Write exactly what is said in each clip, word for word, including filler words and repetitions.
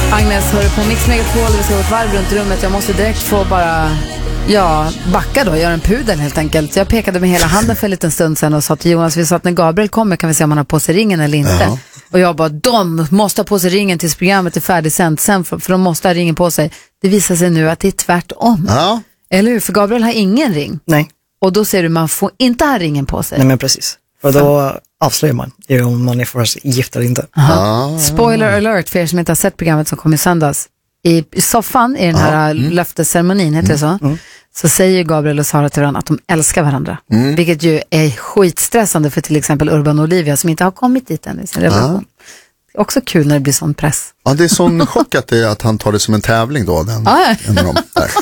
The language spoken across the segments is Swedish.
Agnes hör på Mix Megapol, vi ska gå ett varv runt rummet. Jag måste direkt få bara, ja, backa då, göra en pudel helt enkelt. Jag pekade med hela handen för en liten stund sedan och sa till Jonas, vi sa att när Gabriel kommer kan vi se om han har på sig ringen eller inte. Ja. Och jag bara, de måste ha på sig ringen tills programmet är färdigsänt sen, för, för de måste ha ringen på sig. Det visar sig nu att det är tvärtom. Ja. Eller hur? För Gabriel har ingen ring. Nej. Och då ser du, man får inte ha ringen på sig. Nej, men precis. För då avslöjar man om man är först gift eller inte. Ah. Spoiler alert för er som inte har sett programmet som kom i söndags. I, i soffan, i den här ah. mm. löftesceremonin, heter det så? Mm. Så säger Gabriel och Sara till varandra att de älskar varandra. Mm. Vilket ju är skitstressande för till exempel Urban och Olivia som inte har kommit dit än i sin revolution. Ah. Det är också kul när det blir sån press. Ja, det är sån chock att, det, att han tar det som en tävling då. Den, ah. en av dem där.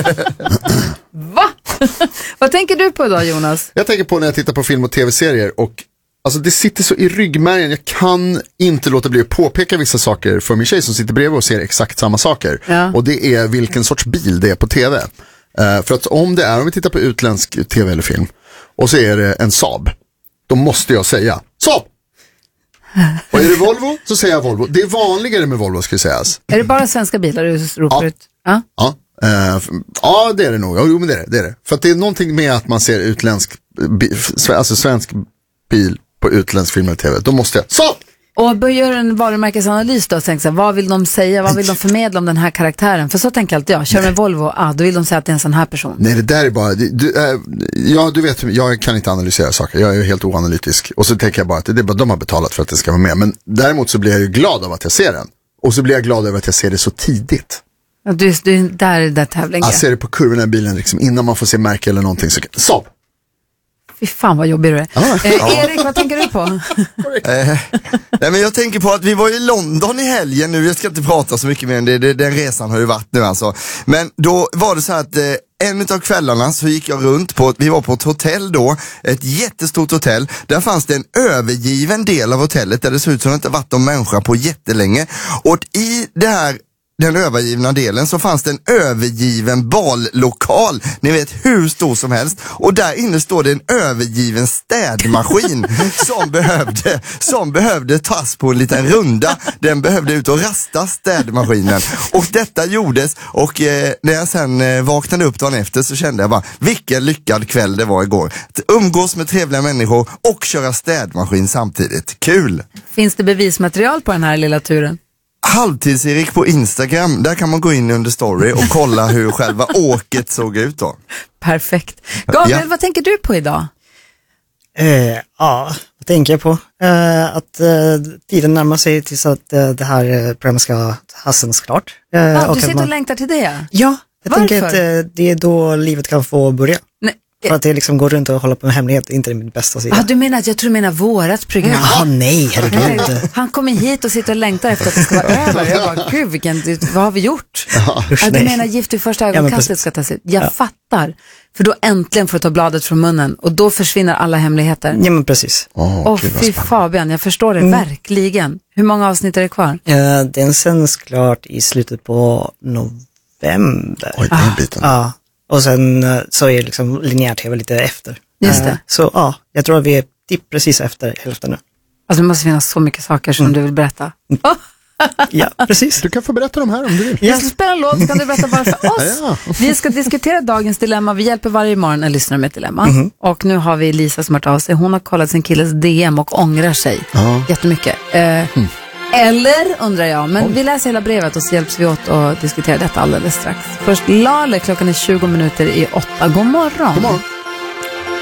Va? Vad tänker du på idag, Jonas? Jag tänker på när jag tittar på film och tv-serier och alltså det sitter så i ryggmärgen. Jag kan inte låta bli att påpeka vissa saker för min tjej som sitter bredvid och ser exakt samma saker. Ja. Och det är vilken sorts bil det är på tv. Uh, för att om det är, om vi tittar på utländsk tv eller film och så är det en Saab, då måste jag säga Saab! Och är det Volvo så säger jag Volvo. Det är vanligare med Volvo, ska sägas. Är det bara svenska bilar du ropar ja. ut? Ja. Ja. Uh, ja, det är det nog. Jo, men det är det, det är det. För att det är någonting med att man ser utländsk bi- alltså svensk bil på utländsk film eller tv. Då måste jag så! Och börjar en varumärkesanalys då och tänker så här, vad vill de säga, vad vill de förmedla om den här karaktären? För så tänker alltid jag, kör med Volvo, ah, då vill de säga att det är en sån här person. Nej, det där är bara, du, äh, ja, du vet, jag kan inte analysera saker, jag är helt oanalytisk. Och så tänker jag bara att det är bara de har betalat för att det ska vara med. Men däremot så blir jag ju glad av att jag ser den. Och så blir jag glad över att jag ser det så tidigt. Du, du där är det tävlingen. Jag ser det på kurvorna i bilen liksom, innan man får se märke eller någonting. Så, Saab! Fy fan vad jobbig du är. Ah, eh, ja. Erik, vad tänker du på? eh, nej, men jag tänker på att vi var i London i helgen nu. Jag ska inte prata så mycket mer än det. det den resan har ju varit nu alltså. Men då var det så här att eh, en av kvällarna så gick jag runt på, vi var på ett hotell då, ett jättestort hotell. Där fanns det en övergiven del av hotellet där det såg ut som att det inte varit någon människa på jättelänge. Och i det här den övergivna delen så fanns det en övergiven ballokal, ni vet hur stor som helst, och där inne står det en övergiven städmaskin som behövde som behövde tas på en liten runda. Den behövde ut och rasta städmaskinen, och detta gjordes, och eh, när jag sen eh, vaknade upp dagen efter så kände jag bara, vilken lyckad kväll det var igår. Att umgås med trevliga människor och köra städmaskin samtidigt. Kul! Finns det bevismaterial på den här lilla turen? Halvtids-Erik på Instagram, där kan man gå in under story och kolla hur själva åket såg ut då. Perfekt. Gabriel, ja. Vad tänker du på idag? Eh, ja, vad tänker jag på? Eh, att eh, tiden närmar sig tills att eh, det här programmet ska hasens klart. Eh, ja, och du sitter man... och längtar till det? Ja, jag Varför? tänker att eh, det är då livet kan få börja. Nej. För att det liksom går runt och hålla på med hemlighet, inte är min bästa sida. Ah, du menar att jag tror du menar vårat program? Ah, nej, herregud. Han kommer hit och sitter och längtar efter att det ska vara över. Jag bara, gud, vilken, vad har vi gjort? Ja. Ah, du menar gift i första ögonkastet ja, ska tas ut. Jag ja. fattar. För då äntligen får du ta bladet från munnen och då försvinner alla hemligheter. Ja, men precis. Åh, oh, fy Fabian, jag förstår det mm. verkligen. Hur många avsnitt är det kvar? Uh, den sänds klart i slutet på november. Oj, den ah. biten. Ja. Och sen så är liksom linjär-tv lite efter. Just det. Så ja, jag tror att vi är typ precis efter hälften nu. Alltså det måste finnas så mycket saker som mm. du vill berätta. Oh. Ja, precis. Du kan få berätta dem här om du vill. Jag ska spela en låt, så kan du berätta bara för oss. Ja. Vi ska diskutera dagens dilemma. Vi hjälper varje morgon en lyssnare med ett dilemma. Mm-hmm. Och nu har vi Lisa som har hört av sig. Hon har kollat sin killes D M och ångrar sig. Ja. Jättemycket. Eh, mm. Eller, undrar jag. Men Oj. vi läser hela brevet och så hjälps vi åt att diskutera detta alldeles strax. Först Lale, klockan är tjugo minuter i åtta. God morgon. God morgon.